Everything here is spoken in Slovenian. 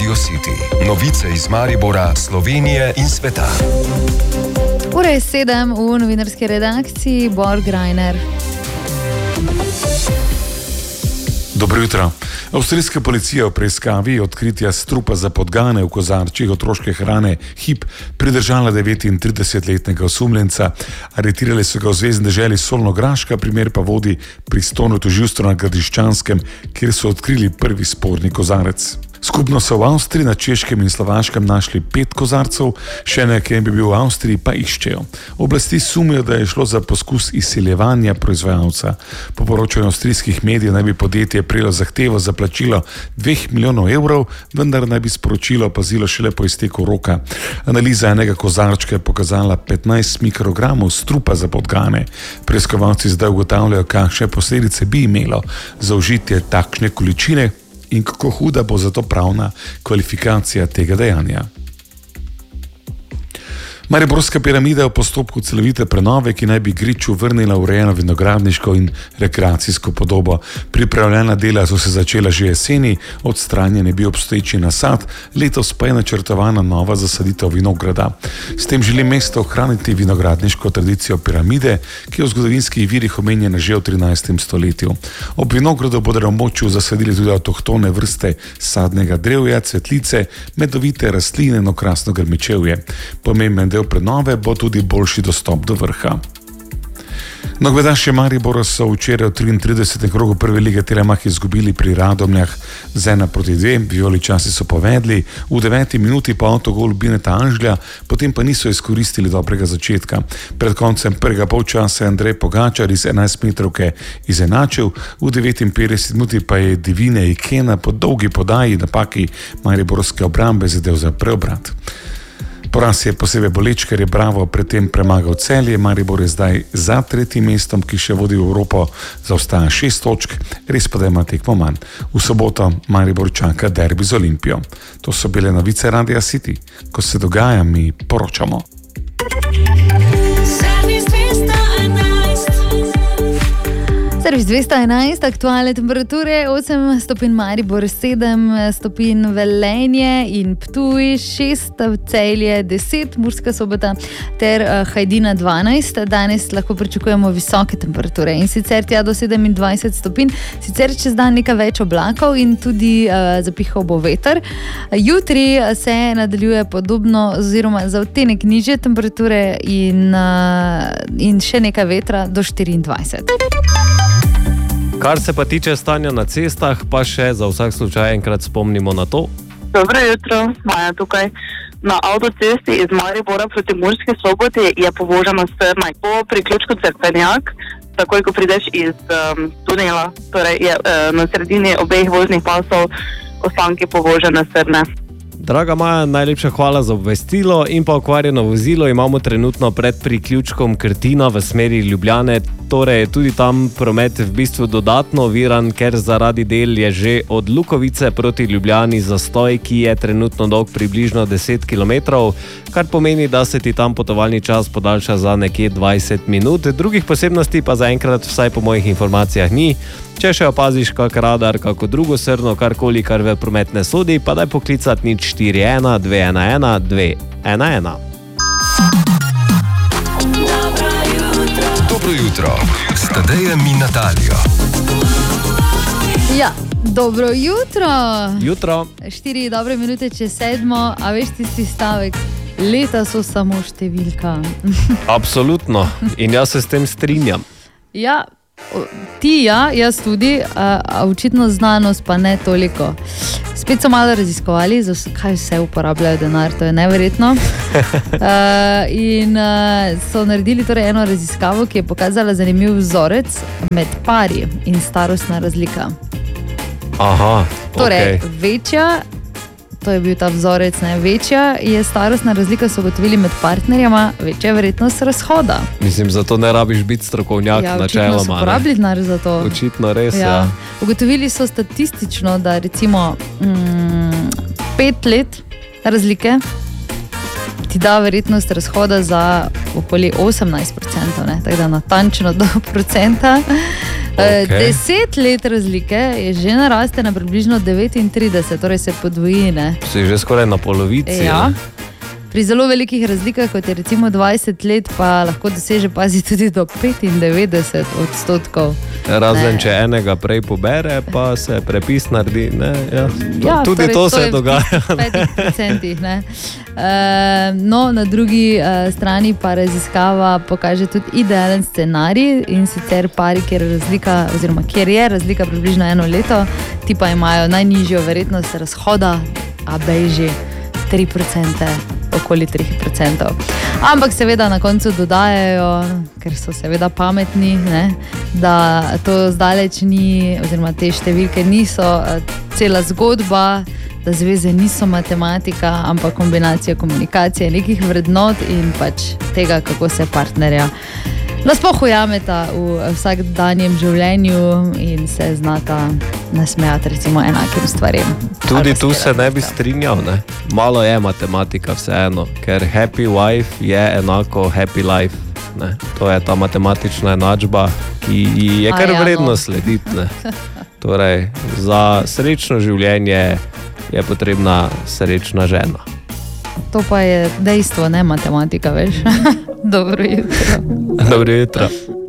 Radio City. Novice iz Maribora, Slovenije in sveta. Ura je 7 v novinarski redakciji, Bor Grajner. Dobro jutro. Avstrijska policija v preiskavi odkritja strupa za podgane v kozarčih otroške hrane HIP pridržala 39-letnega osumljenca. Aretirali so ga v zvezni deželi Solnograška, primer pa vodi pristojno tožilstvo na Gradiščanskem, kjer so odkrili prvi sporni kozarec. Skupno so v Avstriji, na Češkem in Slovaškem našli 5 kozarcev, še nekaj bi bil v Avstriji, pa iščejo. Oblasti sumijo, da je šlo za poskus izsiljevanja proizvajalca. Po poročanju avstrijskih medijev naj bi podjetje prejelo zahtevo za plačilo 2 milijonov evrov, vendar naj bi sporočilo opazilo šele po izteku roka. Analiza enega kozarčka je pokazala 15 mikrogramov strupa za podgane. Preiskovalci zdaj ugotavljajo, kakšne posledice bi imelo za užitje takšne količine in kako huda bo zato pravna kvalifikacija tega dejanja. Mariborska piramida je v postopku celovite prenove, ki naj bi Griču vrnila urejeno vinogradniško in rekreacijsko podobo. Pripravljena dela so se začela že jeseni, odstranjen je bil obstoječi nasad, letos pa je načrtovana nova zasaditev vinograda. S tem želi mesto ohraniti vinogradniško tradicijo piramide, ki je v zgodovinskih virih omenjena že v 13. stoletju. Ob vinogradu bodo na območju zasadili tudi avtohtone vrste sadnega drevja, cvetlice, medovite rastline in okrasno grmičevje. Pomemben del prenove bo tudi boljši dostop do vrha. Nogometaši Maribora so včeraj v 33. krogu prve lige Telemach izgubili pri Radomljah z 1-2, vijoličasti so povedli, v 9. minuti pa avtogol Bineta Anžlja, potem pa niso izkoristili dobrega začetka. Pred koncem prvega polčasa je Andrej Pogačar iz 11 metrovke izenačil, v 59. minuti pa je Divine Ikena po dolgi podaji napaki mariborske obrambe zadel za preobrat. Poraz je posebej boleč, ker je Bravo predtem premagal Celje. Maribor je zdaj za 3. mestom, ki še vodi v Evropo, zaostaja 6 točk, res pa da ima tekmo manj. V soboto Maribor čaka derbi z Olimpijo. To so bile novice Radia City. Ko se dogaja, mi poročamo. Servis 211, aktualne temperature, 8 stopinj Maribor, 7 stopinj Velenje in Ptuj, 6 Celje, 10 Murska Sobota ter Hajdina 12. Danes lahko pričakujemo visoke temperature in sicer tja do 27 stopinj, sicer čez dan nekaj več oblakov in tudi zapihal bo veter. Jutri se nadaljuje podobno oziroma za odtenek nižje temperature in še nekaj vetra do 24. Kar se pa tiče stanja na cestah, pa še za vsak slučaj enkrat spomnimo na to. Dobro jutro, Maja tukaj. Na avtocesti iz Maribora proti Murski Soboti je povožena strma po priključku Cerkvenjak, takoj ko prideš iz tunela, torej je na sredini obeh voznih pasov ostanki povožene strme. Draga Maja, najlepša hvala za obvestilo in pa okvarjeno vozilo imamo trenutno pred priključkom Krtina v smeri Ljubljane, torej tudi tam promet v bistvu dodatno oviran, ker zaradi del je že od Lukovice proti Ljubljani zastoj, ki je trenutno dolg približno 10 km, kar pomeni, da se ti tam potovalni čas podaljša za nekje 20 minut. Drugih posebnosti pa zaenkrat vsaj po mojih informacijah ni. Če še opaziš kak radar, kako drugo srno, karkoli, kar v promet ne sodi, pa daj poklicat 041 211 211. Dobro jutro, s Tadejem in Natalijo. Ja, dobro jutro. Jutro. 4 dobre minute čez 7, a veš tisti stavek, leta so samo številka. Absolutno. In jaz se s tem strinjam. Ja, ti jaz tudi, a očitno znanost pa ne toliko. Spet so malo raziskovali, kaj vse uporabljajo denar, to je neverjetno. In so naredili torej eno raziskavo, ki je pokazala zanimiv vzorec med pari in starostna razlika. Aha, torej, večja, to je bil ta vzorec, večja je starostna razlika, so ugotovili med partnerjama, večja je verjetnost razhoda. Mislim, zato ne rabiš biti strokovnjak načeloma. Očitno so porabili denar za to. Očitno res, ja. Ugotovili so statistično, da recimo 5 let razlike ti da verjetnost razhoda za okoli 18%, tako da natančno do procenta. 10 let razlike je že naraste na približno 39, torej se podvoji, ne? Si že skoraj na polovici. Ja. Pri zelo velikih razlikah, kot je recimo 20 let, pa lahko doseže tudi do 95%. Razen, če enega prej pobere, pa se prepis naredi. Tudi torej to se dogaja. V 5%. Ne? No, na drugi strani pa raziskava pokaže tudi idealen scenarij, in sicer pari, kjer je razlika približno 1 leto, ti pa imajo najnižjo verjetnost razhoda, a beži 3%. Okoli 3%. Ampak seveda na koncu dodajajo, ker so seveda pametni, ne, da to zdaleč ni, oziroma te številke niso cela zgodba, da zveze niso matematika, ampak kombinacija komunikacije, nekih vrednot in pač tega, kako se partnerja nasploh ujameta v vsakdanjem življenju in se znata nasmejati recimo enakim stvarem. Tudi tu se ne bi strinjal, ne? Malo je matematika vseeno, ker happy wife je enako happy life. Ne? To je ta matematična enačba, ki je kar vredno slediti. Ne? Torej, za srečno življenje je potrebna srečna žena. To pa je dejstvo, ne matematika, veš. Dobro jutro. Dobro jutro.